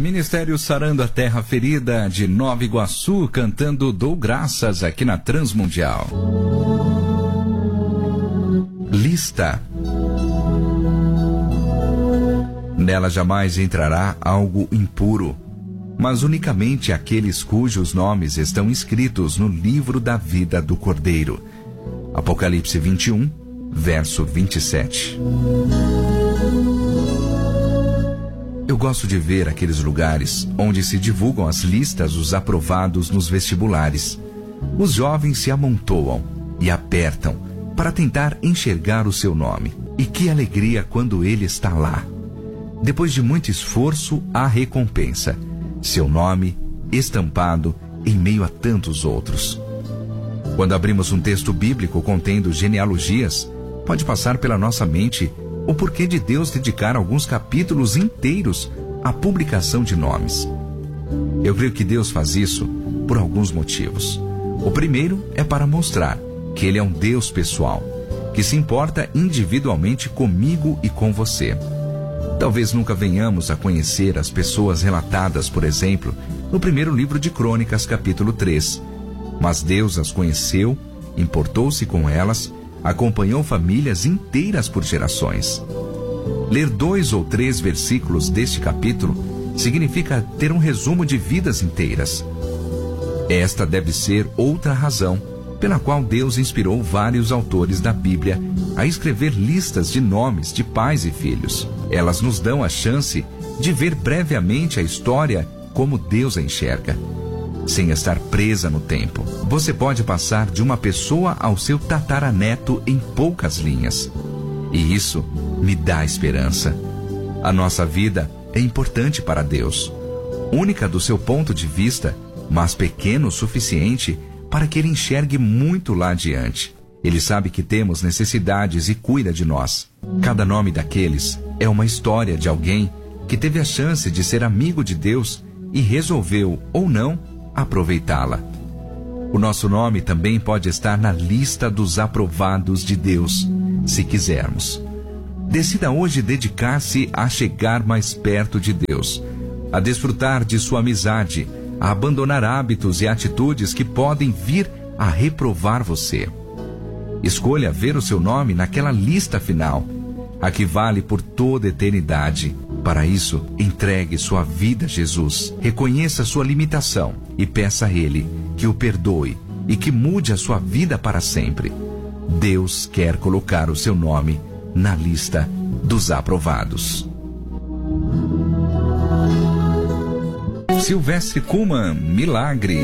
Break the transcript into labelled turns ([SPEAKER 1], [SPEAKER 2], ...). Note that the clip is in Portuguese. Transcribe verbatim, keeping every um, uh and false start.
[SPEAKER 1] Ministério Sarando a Terra Ferida de Nova Iguaçu, cantando Dou Graças aqui na Transmundial. Lista. Nela jamais entrará algo impuro, mas unicamente aqueles cujos nomes estão escritos no livro da vida do Cordeiro. Apocalipse vinte e um, verso vinte e sete. Eu gosto de ver aqueles lugares onde se divulgam as listas dos aprovados nos vestibulares. Os jovens se amontoam e apertam para tentar enxergar o seu nome. E que alegria quando ele está lá. Depois de muito esforço, há recompensa. Seu nome estampado em meio a tantos outros. Quando abrimos um texto bíblico contendo genealogias, pode passar pela nossa mente o porquê de Deus dedicar alguns capítulos inteiros à publicação de nomes. Eu creio que Deus faz isso por alguns motivos. O primeiro é para mostrar que Ele é um Deus pessoal, que se importa individualmente comigo e com você. Talvez nunca venhamos a conhecer as pessoas relatadas, por exemplo, no primeiro livro de Crônicas, capítulo três. Mas Deus as conheceu, importou-se com elas, acompanhou famílias inteiras por gerações. Ler dois ou três versículos deste capítulo significa ter um resumo de vidas inteiras. Esta deve ser outra razão pela qual Deus inspirou vários autores da Bíblia a escrever listas de nomes de pais e filhos. Elas nos dão a chance de ver brevemente a história como Deus a enxerga, sem estar presa no tempo. Você pode passar de uma pessoa ao seu tataraneto em poucas linhas. E isso me dá esperança. A nossa vida é importante para Deus, única do seu ponto de vista, mas pequeno o suficiente para que Ele enxergue muito lá adiante. Ele sabe que temos necessidades e cuida de nós. Cada nome daqueles é uma história de alguém que teve a chance de ser amigo de Deus e resolveu, ou não, aproveitá-la. O nosso nome também pode estar na lista dos aprovados de Deus, se quisermos. Decida hoje dedicar-se a chegar mais perto de Deus, a desfrutar de sua amizade, a abandonar hábitos e atitudes que podem vir a reprovar você. Escolha ver o seu nome naquela lista final, a que vale por toda a eternidade. Para isso, entregue sua vida a Jesus, reconheça sua limitação e peça a Ele que o perdoe e que mude a sua vida para sempre. Deus quer colocar o seu nome na lista dos aprovados. Silvestre Kuhlmann, Milagre.